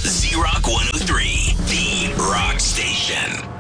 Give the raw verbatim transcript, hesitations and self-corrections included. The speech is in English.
Z Rock one oh three, the rock station.